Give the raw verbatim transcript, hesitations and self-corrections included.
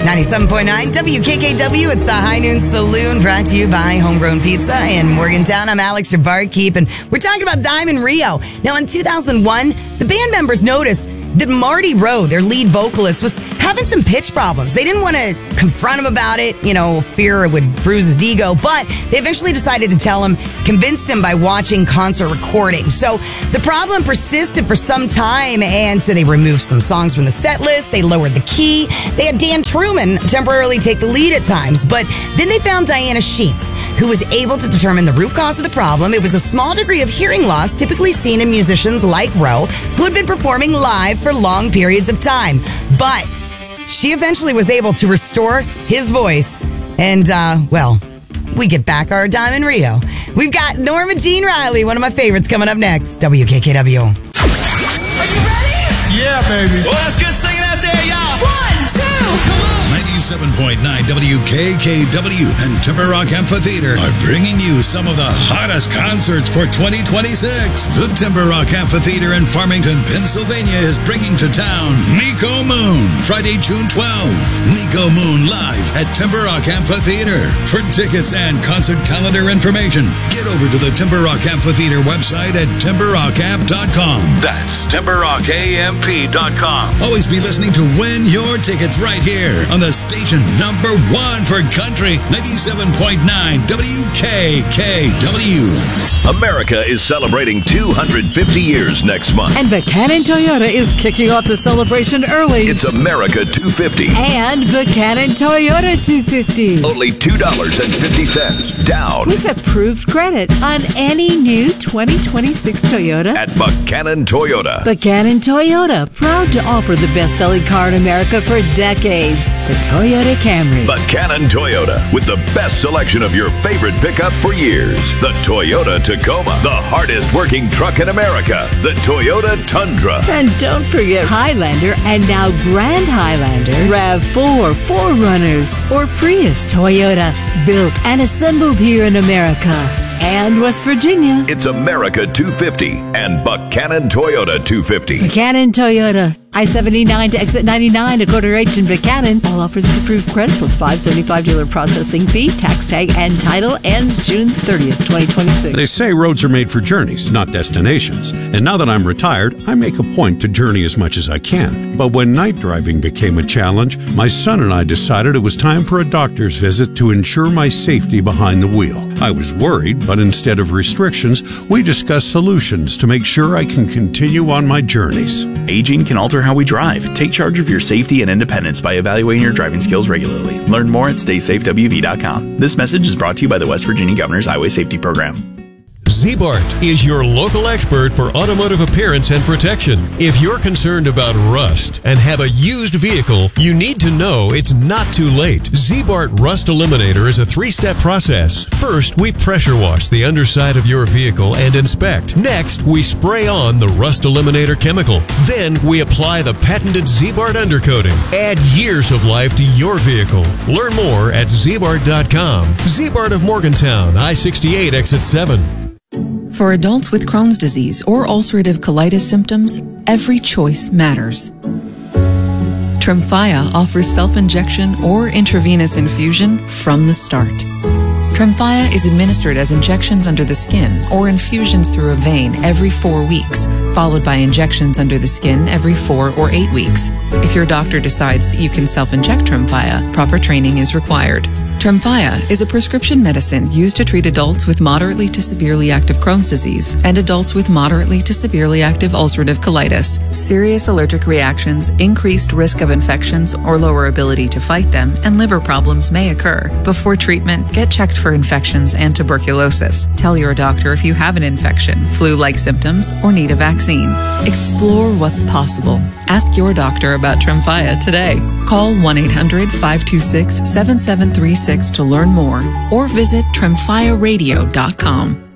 ninety-seven point nine W K K W. It's the High Noon Saloon, brought to you by Homegrown Pizza in Morgantown. I'm Alex Barkeep, and we're talking about Diamond Rio. Now, in two thousand one, the band members noticed that Marty Rowe, their lead vocalist, was having some pitch problems. They didn't want to confront him about it, you know, fear it would bruise his ego, but they eventually decided to tell him, convinced him by watching concert recordings. So the problem persisted for some time, and so they removed some songs from the set list, they lowered the key, they had Dan Truman temporarily take the lead at times, but then they found Diana Sheets, who was able to determine the root cause of the problem. It was a small degree of hearing loss typically seen in musicians like Rowe, who had been performing live for long periods of time. But she eventually was able to restore his voice. And, uh, well, we get back our Diamond Rio. We've got Norma Jean Riley, one of my favorites, coming up next. W K K W. Are you ready? Yeah, baby. Well, let's get singing out there, y'all. One, two, come on. ninety-seven point nine W K K W and Timber Rock Amphitheater are bringing you some of the hottest concerts for twenty twenty-six. The Timber Rock Amphitheater in Farmington, Pennsylvania is bringing to town Nico Moon, Friday, June twelfth. Nico Moon live at Timber Rock Amphitheater. For tickets and concert calendar information, get over to the Timber Rock Amphitheater website at timber rock amp dot com. That's timber rock amp dot com. Always be listening to win your tickets right here on the station number one for country, ninety-seven point nine W K K W. America is celebrating two hundred fifty years next month. And Buchanan Toyota is kicking off the celebration early. It's America two fifty. And Buchanan Toyota two fifty. Only two dollars and fifty cents down. With approved credit on any new twenty twenty-six Toyota. At Buchanan Toyota. Buchanan Toyota, proud to offer the best-selling car in America for decades. The Toyota Camry. Buchanan Toyota, with the best selection of your favorite pickup for years. The Toyota Tacoma, the hardest working truck in America. The Toyota Tundra. And don't forget Highlander and now Grand Highlander, RAV four, four runners, or Prius. Toyota, built and assembled here in America and West Virginia. It's America two fifty and Buchanan Toyota two fifty. Buchanan Toyota, I seventy-nine to exit ninety-nine, a quarter H in Buchanan. All offers with approved credit plus five seventy-five dealer processing fee, tax tag, and title ends June thirtieth, twenty twenty-six. They say roads are made for journeys, not destinations. And now that I'm retired, I make a point to journey as much as I can. But when night driving became a challenge, my son and I decided it was time for a doctor's visit to ensure my safety behind the wheel. I was worried, but instead of restrictions, we discussed solutions to make sure I can continue on my journeys. Aging can alter how we drive. Take charge of your safety and independence by evaluating your driving skills regularly. Learn more at stay safe W V dot com. This message is brought to you by the West Virginia Governor's Highway Safety Program. Z-Bart is your local expert for automotive appearance and protection. If you're concerned about rust and have a used vehicle, you need to know it's not too late. Z-Bart Rust Eliminator is a three-step process. First, we pressure wash the underside of your vehicle and inspect. Next, we spray on the Rust Eliminator chemical. Then, we apply the patented Z-Bart undercoating. Add years of life to your vehicle. Learn more at z bart dot com. Z-Bart of Morgantown, I sixty-eight, exit seven. For adults with Crohn's disease or ulcerative colitis symptoms, every choice matters. Tremfya offers self-injection or intravenous infusion from the start. Tremfya is administered as injections under the skin or infusions through a vein every four weeks, followed by injections under the skin every four or eight weeks. If your doctor decides that you can self-inject Tremfya, proper training is required. Tremfya is a prescription medicine used to treat adults with moderately to severely active Crohn's disease and adults with moderately to severely active ulcerative colitis. Serious allergic reactions, increased risk of infections or lower ability to fight them, and liver problems may occur. Before treatment, get checked for infections and tuberculosis. Tell your doctor if you have an infection, flu-like symptoms, or need a vaccine. Explore what's possible. Ask your doctor about Tremfya today. Call one eight hundred, five two six, seven seven three six to learn more, or visit tremfya radio dot com.